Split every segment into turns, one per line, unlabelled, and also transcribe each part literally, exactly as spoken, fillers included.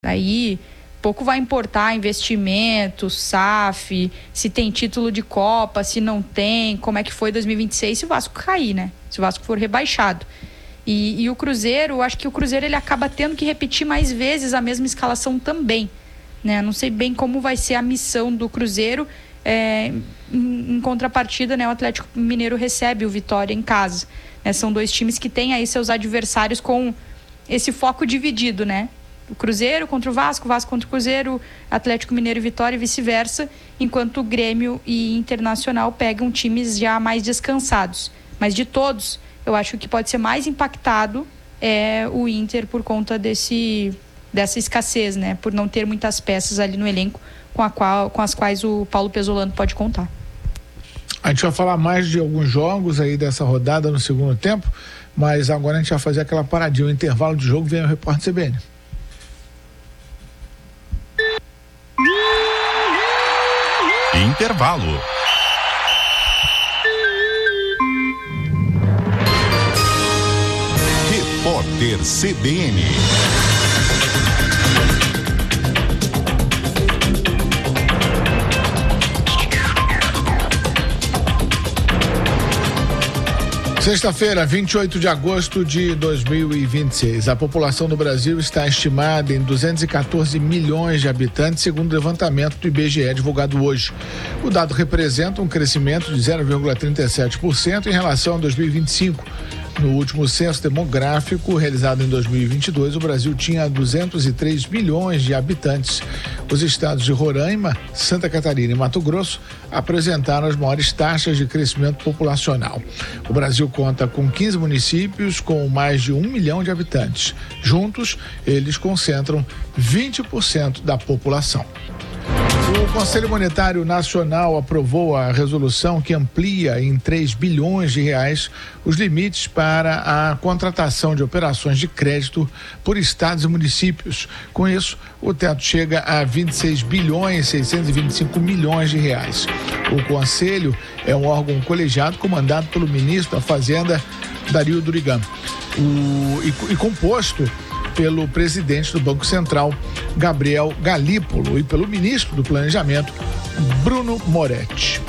Aí pouco vai importar investimento, S A F, se tem título de Copa, se não tem, como é que foi dois mil e vinte e seis, se o Vasco cair, né? Se o Vasco for rebaixado. E, e o Cruzeiro, acho que o Cruzeiro ele acaba tendo que repetir mais vezes a mesma escalação também, né? Não sei bem como vai ser a missão do Cruzeiro. É, em, em contrapartida, né, o Atlético Mineiro recebe o Vitória em casa, né? São dois times que têm aí seus adversários com esse foco dividido, né? O Cruzeiro contra o Vasco, o Vasco contra o Cruzeiro, Atlético Mineiro e Vitória e vice-versa, enquanto o Grêmio e Internacional pegam times já mais descansados. Mas de todos, eu acho que o que pode ser mais impactado é o Inter por conta desse, dessa escassez, né? Por não ter muitas peças ali no elenco com, a qual, com as quais o Paulo Pesolano pode contar.
A gente vai falar mais de alguns jogos aí dessa rodada no segundo tempo, mas agora a gente vai fazer aquela paradinha, o intervalo de jogo, vem o repórter C B N.
Intervalo. Repórter C B N.
Sexta-feira, vinte e oito de agosto de dois mil e vinte e seis. A população do Brasil está estimada em duzentos e quatorze milhões de habitantes, segundo o levantamento do I B G E divulgado hoje. O dado representa um crescimento de zero vírgula trinta e sete por cento em relação a dois mil e vinte e cinco. No último censo demográfico, realizado em dois mil e vinte e dois, o Brasil tinha duzentos e três milhões de habitantes. Os estados de Roraima, Santa Catarina e Mato Grosso apresentaram as maiores taxas de crescimento populacional. O Brasil conta com quinze municípios com mais de um milhão de habitantes. Juntos, eles concentram vinte por cento da população. O Conselho Monetário Nacional aprovou a resolução que amplia em três bilhões de reais os limites para a contratação de operações de crédito por estados e municípios. Com isso, o teto chega a vinte e seis bilhões seiscentos e vinte e cinco milhões de reais. O Conselho é um órgão colegiado comandado pelo ministro da Fazenda, Dario Durigan, o, e, e composto pelo presidente do Banco Central, Gabriel Galípolo, e pelo ministro do Planejamento, Bruno Moretti.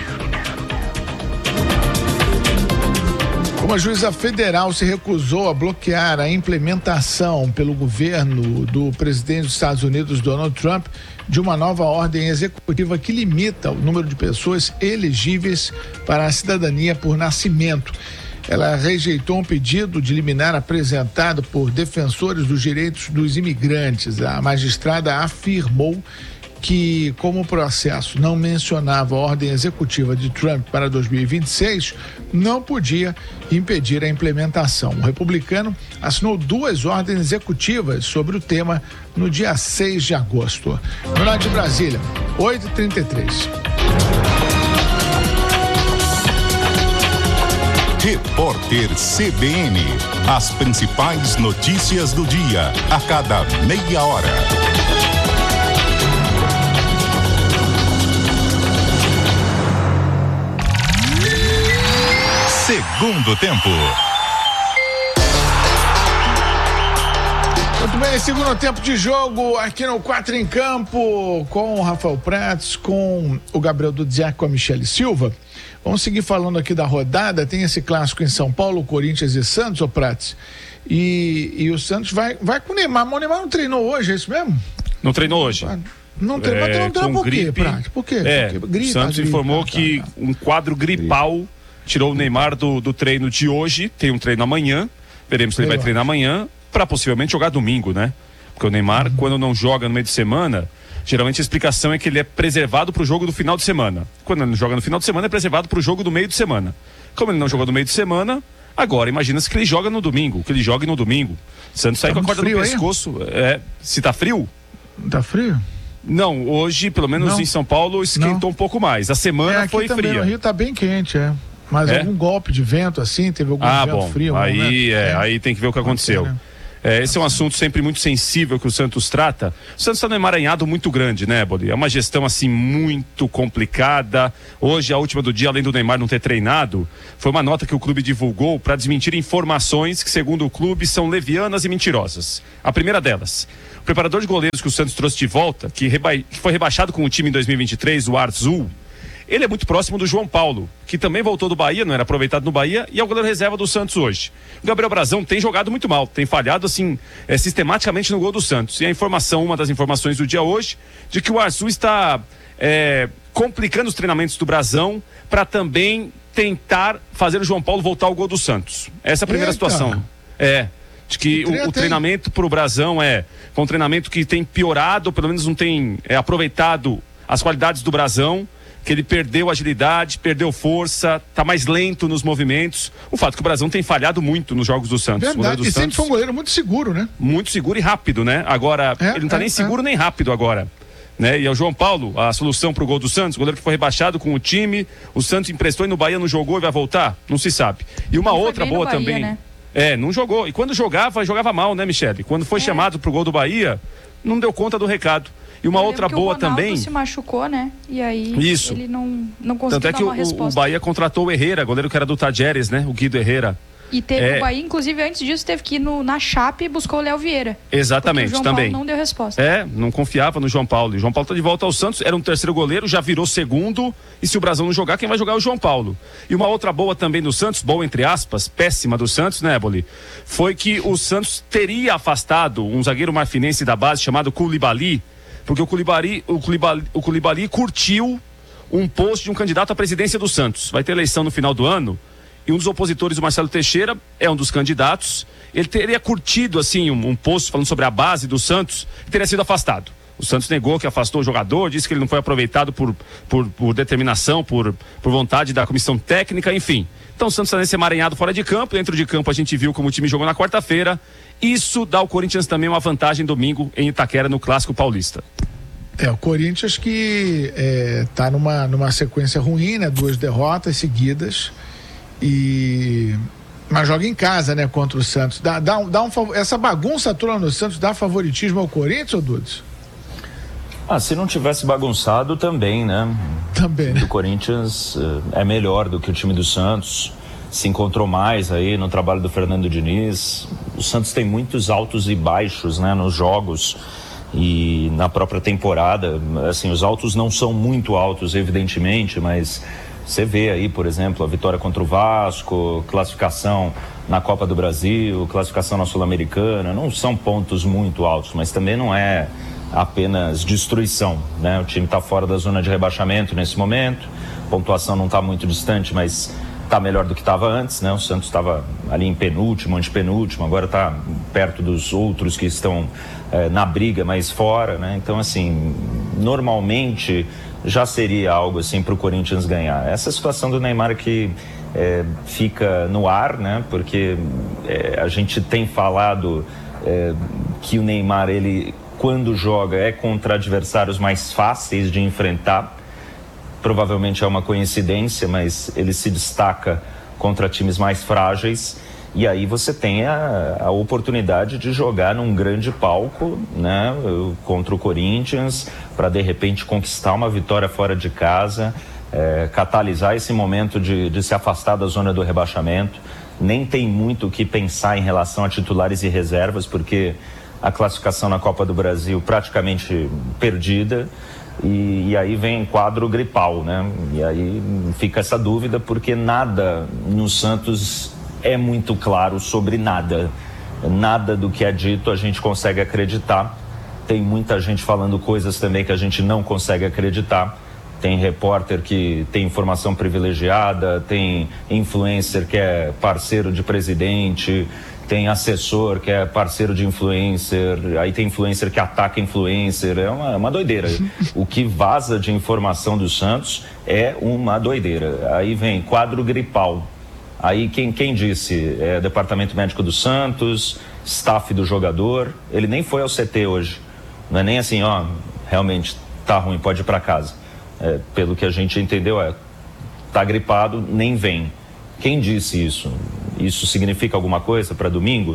Uma juíza federal se recusou a bloquear a implementação pelo governo do presidente dos Estados Unidos, Donald Trump, de uma nova ordem executiva que limita o número de pessoas elegíveis para a cidadania por nascimento. Ela rejeitou um pedido de liminar apresentado por defensores dos direitos dos imigrantes. A magistrada afirmou que, como o processo não mencionava a ordem executiva de Trump para dois mil e vinte e seis, não podia impedir a implementação. O republicano assinou duas ordens executivas sobre o tema no dia seis de agosto. No norte de Brasília, oito e trinta e três.
Repórter C B N. As principais notícias do dia, a cada meia hora. Segundo tempo.
Muito bem, segundo tempo de jogo aqui no Quatro em Campo, com o Rafael Prats, com o Gabriel Dudziak, com a Michele Silva. Vamos seguir falando aqui da rodada. Tem esse clássico em São Paulo, Corinthians e Santos, ô Prats. E, e o Santos vai, vai com o Neymar. Mas o Neymar não treinou hoje, é isso mesmo?
Não treinou hoje.
Não treinou, é, não treinou por quê, Prats? Por quê?
É,
Por quê? Gripe,
o Santos
gripe,
informou
tá,
que
tá, tá.
um quadro gripal gripe. tirou o Neymar do, do treino de hoje. Tem um treino amanhã. Veremos se ele vai treinar amanhã para possivelmente jogar domingo, né? Porque o Neymar, uhum. quando não joga no meio de semana, geralmente a explicação é que ele é preservado para o jogo do final de semana. Quando ele não joga no final de semana, é preservado para o jogo do meio de semana. Como ele não jogou no meio de semana, agora imagina-se que ele joga no domingo, que ele jogue no domingo. Santos sai tá com a corda no pescoço. É, se tá frio?
Tá frio?
Não, hoje, pelo menos não. Em São Paulo, esquentou não. um pouco mais. A semana
é,
foi
também,
fria.
O Rio tá bem quente, é. Mas é? algum golpe de vento assim, teve algum
ah,
vento
bom.
frio?
Aí, é,
é.
aí tem que ver o que aconteceu. Ser, né? É, esse é um assunto sempre muito sensível que o Santos trata. O Santos está num emaranhado muito grande, né, Boli? É uma gestão assim muito complicada. Hoje, a última do dia, além do Neymar não ter treinado, foi uma nota que o clube divulgou para desmentir informações que, segundo o clube, são levianas e mentirosas. A primeira delas: O preparador de goleiros que o Santos trouxe de volta, que, reba... que foi rebaixado com o time em dois mil e vinte e três, o Arzul, ele é muito próximo do João Paulo, que também voltou do Bahia, não era aproveitado no Bahia, e é o goleiro reserva do Santos hoje. O Gabriel Brazão tem jogado muito mal, tem falhado assim, é, sistematicamente no gol do Santos. E a informação, uma das informações do dia hoje, de que o Arzul está é, complicando os treinamentos do Brazão para também tentar fazer o João Paulo voltar ao gol do Santos. Essa é a primeira Eita. situação. É, de que o, o treinamento para o Brazão é um treinamento que tem piorado, pelo menos não tem é, aproveitado as qualidades do Brazão, que ele perdeu agilidade, perdeu força, tá mais lento nos movimentos. O fato é que o Brazão tem falhado muito nos jogos do Santos.
Verdade,
o goleiro do
e
Santos,
sempre foi um goleiro muito seguro, né?
Muito seguro e rápido, né? Agora, é, ele não tá é, nem seguro é. nem rápido agora. Né? E é o João Paulo, a solução pro gol do Santos, o goleiro que foi rebaixado com o time, o Santos emprestou e no Bahia não jogou e vai voltar? Não se sabe. E uma
não
outra boa
Bahia,
também.
Né?
É, não jogou. E quando jogava, jogava mal, né, Michele? Quando foi é. chamado pro gol do Bahia, não deu conta do recado. E uma outra boa também.
O se machucou, né? E aí
Isso.
ele não, não conseguiu
Tanto é que
dar uma
o,
resposta.
o Bahia contratou o Herrera, goleiro que era do Tajeres, né? O Guido Herrera.
E teve
é...
o Bahia, inclusive, antes disso, teve que ir no, na Chape e buscou o Léo Vieira.
Exatamente,
o João
também.
Paulo não deu resposta.
É, não confiava no João Paulo. E o João Paulo tá de volta ao Santos, era um terceiro goleiro, já virou segundo. E se o Brazão não jogar, quem vai jogar é o João Paulo. E uma outra boa também do Santos, boa entre aspas, péssima do Santos, né, Boli? Foi que o Santos teria afastado um zagueiro marfinense da base chamado Koulibaly, porque o Koulibaly, o Koulibaly, o Koulibaly curtiu um post de um candidato à presidência do Santos. Vai ter eleição no final do ano. E um dos opositores, o Marcelo Teixeira, é um dos candidatos. Ele teria curtido, assim, um, um post falando sobre a base do Santos e teria sido afastado. O Santos negou que afastou o jogador, disse que ele não foi aproveitado por, por, por determinação, por, por vontade da comissão técnica, enfim. Então o Santos está nesse emaranhado fora de campo. Dentro de campo a gente viu como o time jogou na quarta-feira. Isso dá ao Corinthians também uma vantagem domingo em Itaquera, no Clássico Paulista.
É, o Corinthians que está é, numa, numa sequência ruim, né? Duas derrotas seguidas. E... Mas joga em casa, né? Contra o Santos. Dá, dá, um, dá um, essa bagunça toda no Santos dá favoritismo ao Corinthians, ou Dudes?
Ah, se não tivesse bagunçado também, né?
Também, né?
O time do Corinthians uh, é melhor do que o time do Santos. Se encontrou mais aí no trabalho do Fernando Diniz. O Santos tem muitos altos e baixos, né? Nos jogos e na própria temporada. Assim, os altos não são muito altos, evidentemente, mas... Você vê aí, por exemplo, a vitória contra o Vasco, classificação na Copa do Brasil, classificação na Sul-Americana, não são pontos muito altos, mas também não é apenas destruição, né? O time está fora da zona de rebaixamento nesse momento, a pontuação não está muito distante, mas está melhor do que estava antes, né? O Santos estava ali em penúltimo, antepenúltimo, agora está perto dos outros que estão eh, na briga, mas fora, né? Então, assim, normalmente... já seria algo assim para o Corinthians ganhar. Essa situação do Neymar que é, fica no ar, né? Porque é, a gente tem falado é, que o Neymar, ele quando joga é contra adversários mais fáceis de enfrentar. Provavelmente é uma coincidência, mas ele se destaca contra times mais frágeis. E aí você tem a, a oportunidade de jogar num grande palco, né, contra o Corinthians, para de repente conquistar uma vitória fora de casa, é, catalisar esse momento de, de se afastar da zona do rebaixamento. Nem tem muito o que pensar em relação a titulares e reservas, porque a classificação na Copa do Brasil praticamente perdida. E, e aí vem quadro gripal, né? E aí fica essa dúvida, porque nada no Santos... é muito claro sobre nada. Nada do que é dito a gente consegue acreditar. Tem muita gente falando coisas também que a gente não consegue acreditar. Tem repórter que tem informação privilegiada, tem influencer que é parceiro de presidente, tem assessor que é parceiro de influencer, aí tem influencer que ataca influencer. É uma, uma doideira. O que vaza de informação do Santos é uma doideira. Aí vem quadro gripal. Aí quem, quem disse? É Departamento Médico do Santos, staff do jogador. Ele nem foi ao C T hoje. Não é nem assim, ó, realmente tá ruim, pode ir para casa. É, pelo que a gente entendeu, é, tá gripado, nem vem. Quem disse isso? Isso significa alguma coisa para domingo?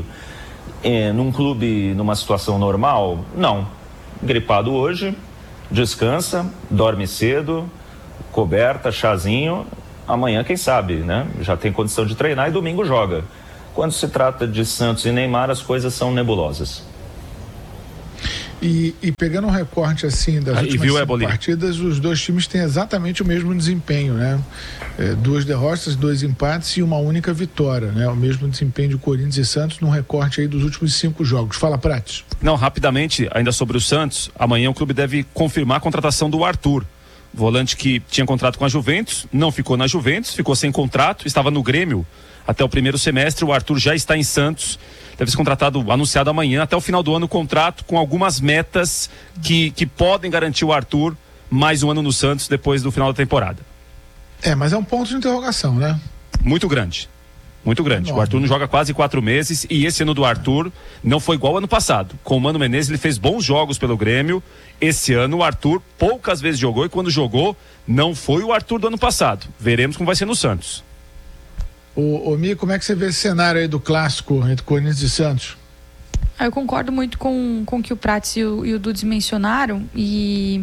É, num clube, numa situação normal? Não. Gripado hoje, descansa, dorme cedo, coberta, chazinho... Amanhã, quem sabe, né? Já tem condição de treinar e domingo joga. Quando se trata de Santos e Neymar, as coisas são nebulosas.
E, e pegando um recorte assim das
Aí,
últimas
viu,
cinco partidas, os dois times têm exatamente o mesmo desempenho, né? É, duas derrotas, dois empates e uma única vitória, né? O mesmo desempenho de Corinthians e Santos num recorte aí dos últimos cinco jogos. Fala, Prates.
Não, rapidamente, ainda sobre o Santos, amanhã o clube deve confirmar a contratação do Arthur, volante que tinha contrato com a Juventus, não ficou na Juventus, ficou sem contrato, estava no Grêmio até o primeiro semestre. O Arthur já está em Santos, deve ser contratado, anunciado amanhã, até o final do ano, o contrato com algumas metas que, que podem garantir o Arthur mais um ano no Santos depois do final da temporada.
É, mas é um ponto de interrogação, né?
Muito grande, muito grande.
Enorme.
O Arthur não joga quase quatro meses e esse ano do Arthur não foi igual ao ano passado. Com o Mano Menezes ele fez bons jogos pelo Grêmio. Esse ano o Arthur poucas vezes jogou e quando jogou não foi o Arthur do ano passado. Veremos como vai ser no Santos.
Ô, ô Mi, como é que você vê esse cenário aí do clássico entre Corinthians e Santos?
Eu concordo muito com, com o que o Prates e o, e o Dudes mencionaram. E,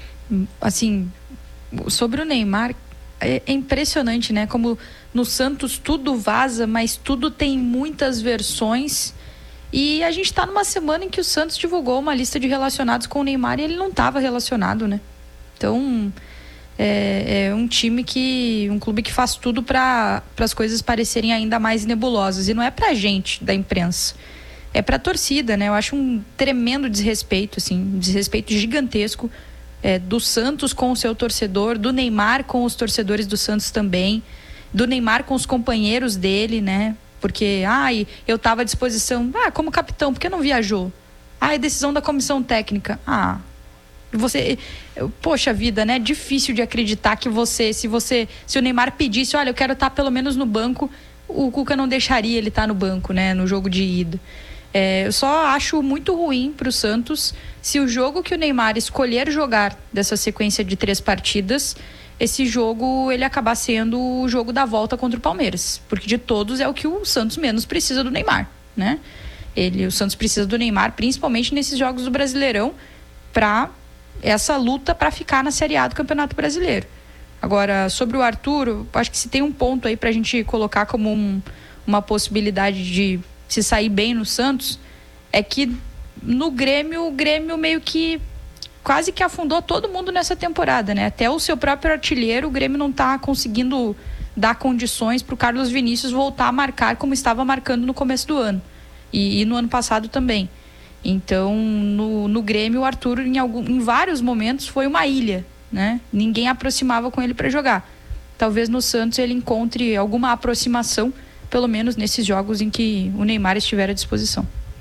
assim, sobre o Neymar, é, é impressionante, né? Como no Santos tudo vaza, mas tudo tem muitas versões. E a gente tá numa semana em que o Santos divulgou uma lista de relacionados com o Neymar e ele não estava relacionado, né? Então, é, é um time que... um clube que faz tudo para as coisas parecerem ainda mais nebulosas. E não é pra gente, da imprensa. É pra torcida, né? Eu acho um tremendo desrespeito, assim. Um desrespeito gigantesco é, do Santos com o seu torcedor, do Neymar com os torcedores do Santos também, do Neymar com os companheiros dele, né? Porque, ai, eu tava à disposição. Ah, como capitão, por que não viajou? Ah, é decisão da comissão técnica. Ah, você... Poxa vida, né? Difícil de acreditar que você, se você... Se o Neymar pedisse, olha, eu quero estar pelo menos no banco, o Cuca não deixaria ele estar no banco, né? No jogo de ida. É, eu só acho muito ruim pro Santos se o jogo que o Neymar escolher jogar dessa sequência de três partidas, esse jogo ele acabar sendo o jogo da volta contra o Palmeiras, porque de todos é o que o Santos menos precisa do Neymar, né? Ele, o Santos precisa do Neymar principalmente nesses jogos do Brasileirão para essa luta para ficar na Série A do Campeonato Brasileiro. Agora, sobre o Arthur, eu acho que se tem um ponto aí pra gente colocar como um, uma possibilidade de se sair bem no Santos, é que no Grêmio, o Grêmio meio que quase que afundou todo mundo nessa temporada, né? Até o seu próprio artilheiro, o Grêmio não tá conseguindo dar condições pro Carlos Vinícius voltar a marcar como estava marcando no começo do ano. E, e no ano passado também. Então, no, no Grêmio, o Arthur, em, algum, em vários momentos, foi uma ilha, né? Ninguém aproximava com ele para jogar. Talvez no Santos ele encontre alguma aproximação, pelo menos nesses jogos em que o Neymar estiver à disposição.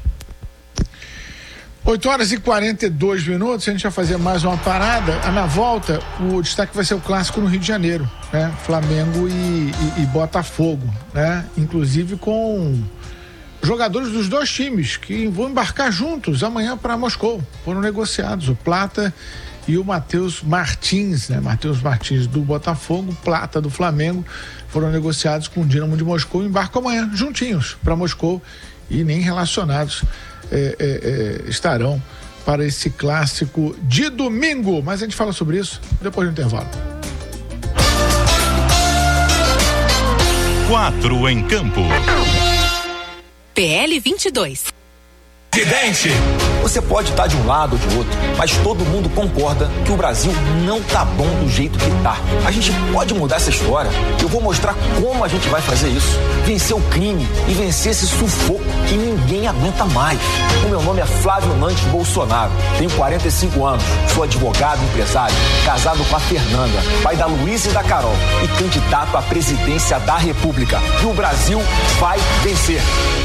oito horas e quarenta e dois minutos, a gente vai fazer mais uma parada. Na volta, o destaque vai ser o clássico no Rio de Janeiro, né? Flamengo e, e, e Botafogo, né? Inclusive com jogadores dos dois times que vão embarcar juntos amanhã para Moscou. Foram negociados o Plata e o Matheus Martins, né? Matheus Martins do Botafogo, Plata do Flamengo, foram negociados com o Dinamo de Moscou e embarcam amanhã juntinhos para Moscou e nem relacionados É, é, é, estarão para esse clássico de domingo, mas a gente fala sobre isso depois do intervalo.
Quatro em campo.
P L vinte e dois.
Presidente, você pode estar de um lado ou de outro, mas todo mundo concorda que o Brasil não tá bom do jeito que tá. A gente pode mudar essa história. Eu vou mostrar como a gente vai fazer isso. Vencer o crime e vencer esse sufoco que ninguém aguenta mais. O meu nome é Flávio Nantes Bolsonaro. Tenho quarenta e cinco anos, sou advogado e empresário, casado com a Fernanda, pai da Luísa e da Carol e candidato à presidência da República. E o Brasil vai vencer.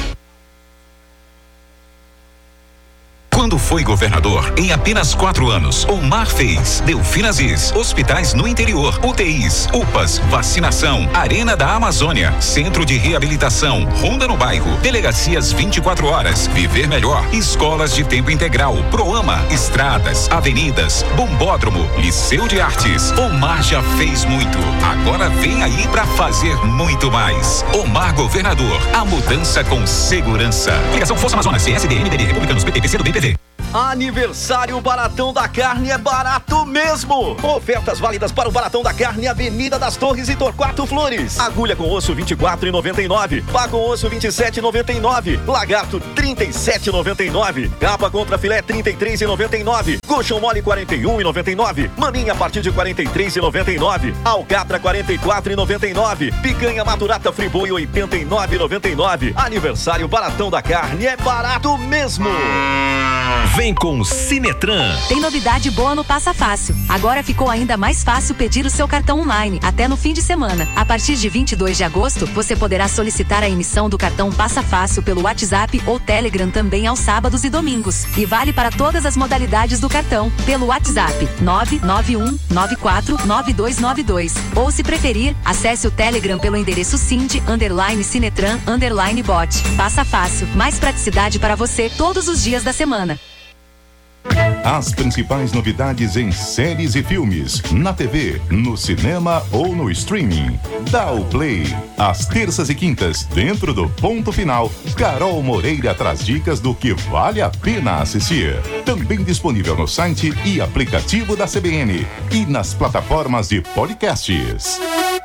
Quando foi governador, em apenas quatro anos, Omar fez Delfinazis, hospitais no interior, U T Is, U P As, vacinação, Arena da Amazônia, Centro de Reabilitação, Ronda no Bairro, Delegacias vinte e quatro horas, Viver Melhor, Escolas de Tempo Integral, Proama, Estradas, Avenidas, Bombódromo, Liceu de Artes. Omar já fez muito, agora vem aí pra fazer muito mais. Omar Governador, a mudança com segurança. Ligação Força Amazonas, C S D N, M D B, Republicanos, P T, P C do B P V.
Aniversário Baratão da Carne é barato mesmo! Ofertas válidas para o Baratão da Carne, Avenida das Torres e Torquato Flores. Agulha com osso vinte e quatro reais e noventa e nove centavos. Pá com osso vinte e sete reais e noventa e nove centavos. Lagarto trinta e sete reais e noventa e nove centavos. Capa contra filé trinta e três reais e noventa e nove centavos. Colchão mole quarenta e um reais e noventa e nove centavos. Maminha a partir de quarenta e três reais e noventa e nove centavos. Alcatra quarenta e quatro reais e noventa e nove centavos. Picanha maturata Friboi oitenta e nove reais e noventa e nove centavos. Aniversário Baratão da Carne é barato mesmo!
Vem com Cinetran.
Tem novidade boa no Passa Fácil. Agora ficou ainda mais fácil pedir o seu cartão online, até no fim de semana. A partir de vinte e dois de agosto, você poderá solicitar a emissão do cartão Passa Fácil pelo WhatsApp ou Telegram também aos sábados e domingos. E vale para todas as modalidades do cartão, pelo WhatsApp nove nove um nove quatro nove dois nove dois. Ou se preferir, acesse o Telegram pelo endereço Cindy, underline Cinetran, underline bot. Passa Fácil, mais praticidade para você todos os dias da semana.
As principais novidades em séries e filmes, na T V, no cinema ou no streaming. Dá o play. Às terças e quintas, dentro do Ponto Final, Carol Moreira traz dicas do que vale a pena assistir. Também disponível no site e aplicativo da C B N e nas plataformas de podcasts.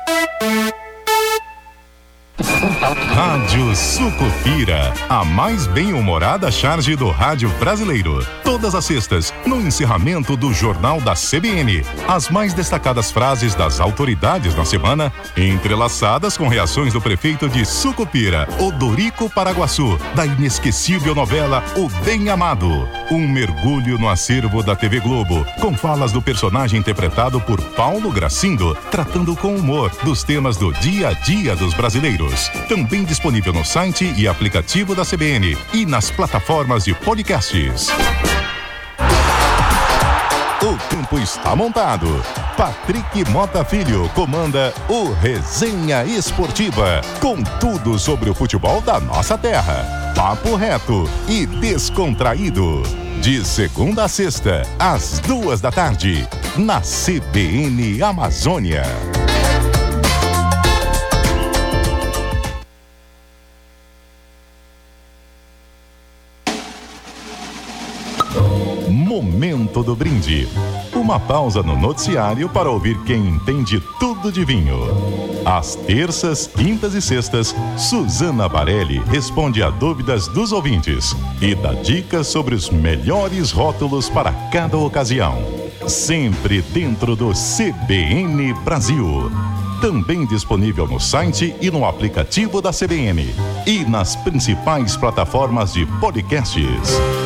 Rádio Sucupira, a mais bem-humorada charge do rádio brasileiro. Todas as sextas, no encerramento do Jornal da C B N, as mais destacadas frases das autoridades na semana, entrelaçadas com reações do prefeito de Sucupira, Odorico Paraguaçu, da inesquecível novela O Bem Amado. Um mergulho no acervo da T V Globo, com falas do personagem interpretado por Paulo Gracindo, tratando com humor dos temas do dia a dia dos brasileiros. Também disponível no site e aplicativo da C B N e nas plataformas de podcasts. O campo está montado. Patrick Mota Filho comanda o Resenha Esportiva, com tudo sobre o futebol da nossa terra. Papo reto e descontraído. De segunda a sexta, às duas da tarde, na C B N Amazônia. Momento do Brinde. Uma pausa no noticiário para ouvir quem entende tudo de vinho. Às terças, quintas e sextas, Suzana Barelli responde a dúvidas dos ouvintes e dá dicas sobre os melhores rótulos para cada ocasião. Sempre dentro do C B N Brasil. Também disponível no site e no aplicativo da C B N e nas principais plataformas de podcasts.